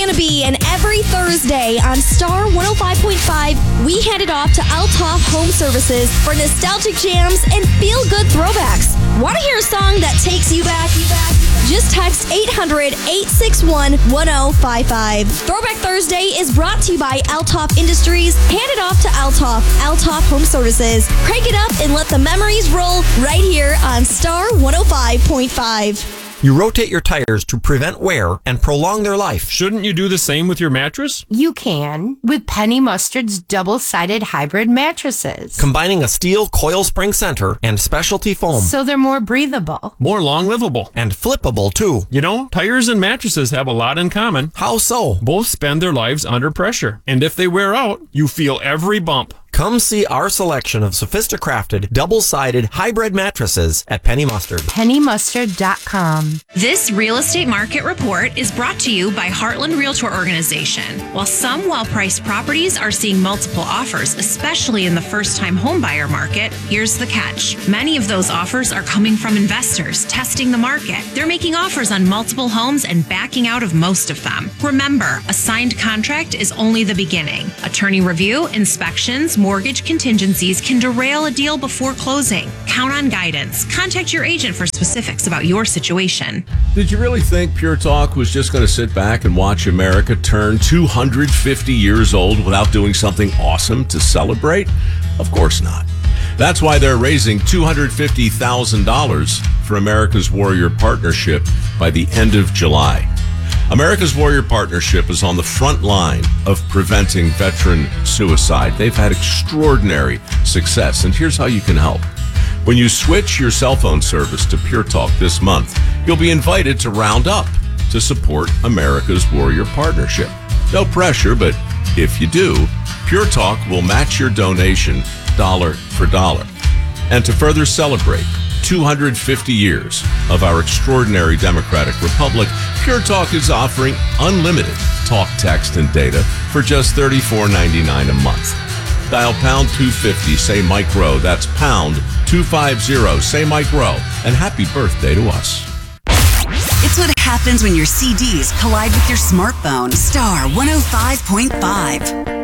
going to be, and every Thursday on Star 105.5, we hand it off to Althoff Home Services for nostalgic jams and feel-good throwbacks. Want to hear a song that takes you back? Just text 800-861-1055. Throwback Thursday is brought to you by Althoff Industries. Hand it off to Althoff Home Services. Crank it up and let the memories roll right here on Star 105.5. You rotate your tires to prevent wear and prolong their life. Shouldn't you do the same with your mattress? You can with Penny Mustard's double-sided hybrid mattresses. Combining a steel coil spring center and specialty foam. So they're more breathable. More long livable. And flippable, too. You know, tires and mattresses have a lot in common. How so? Both spend their lives under pressure. And if they wear out, you feel every bump. Come see our selection of sophisticrafted, double-sided hybrid mattresses at Penny Mustard. PennyMustard.com. This real estate market report is brought to you by Heartland Realtor Organization. While some well-priced properties are seeing multiple offers, especially in the first-time homebuyer market, here's the catch. Many of those offers are coming from investors testing the market. They're making offers on multiple homes and backing out of most of them. Remember, a signed contract is only the beginning. Attorney review, inspections, mortgage contingencies can derail a deal before closing. Count on guidance. Contact your agent for specifics about your situation. Did you really think Pure Talk was just going to sit back and watch America turn 250 years old without doing something awesome to celebrate? Of course not. That's why they're raising $250,000 for America's Warrior Partnership by the end of July. America's Warrior Partnership is on the front line of preventing veteran suicide. They've had extraordinary success, and here's how you can help. When you switch your cell phone service to Pure Talk this month, you'll be invited to round up to support America's Warrior Partnership. No pressure, but if you do, Pure Talk will match your donation dollar for dollar. And to further celebrate 250 years of our extraordinary democratic republic, Pure Talk is offering unlimited talk, text, and data for just $34.99 a month. Dial pound 250, say Mike Rowe. That's pound 250, say Mike Rowe. And happy birthday to us. It's what happens when your CDs collide with your smartphone. Star 105.5.